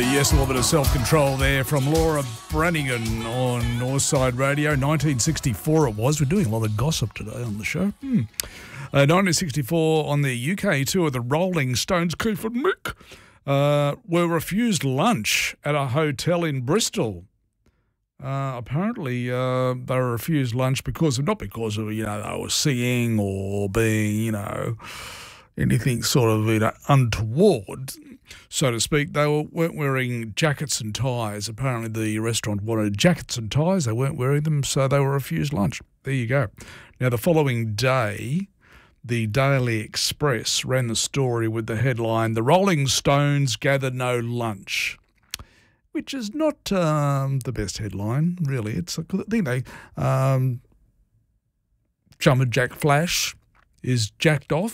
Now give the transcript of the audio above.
Yes, a little bit of self-control there from Laura Branigan on Northside Radio. 1964 it was. We're doing a lot of gossip today on the show. 1964 on the UK tour, the Rolling Stones, Keith and Mick, were refused lunch at a hotel in Bristol. Apparently, they were refused lunch not because of, they were singing or being, anything sort of, untoward, so to speak. They weren't wearing jackets and ties. Apparently the restaurant wanted jackets and ties. They weren't wearing them, so they were refused lunch. There you go. Now, the following day, the Daily Express ran the story with the headline, "The Rolling Stones Gather No Lunch," which is not the best headline, really. It's, I think they, Jumpin' Jack Flash is jacked off.